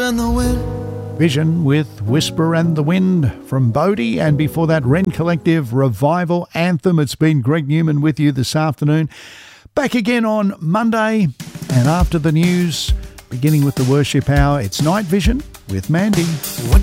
and the wind. Vision with Whisper and the Wind from Bodie, and before that Wren Collective Revival Anthem. It's been Greg Newman with you this afternoon. Back again on Monday, and after the news, beginning with the worship hour, it's Night Vision with Mandy. What